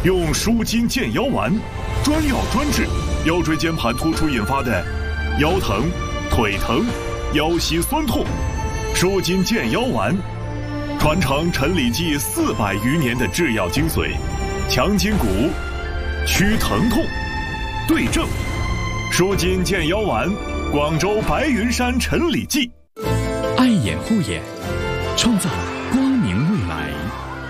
用舒筋健腰丸，专药专治腰椎间盘突出引发的腰疼、腿疼、腰膝酸痛。舒筋健腰丸，传承陈李济400余年的制药精髓，强筋骨，祛疼痛，对症。舒筋健腰丸，广州白云山陈李济。 爱眼护眼，创造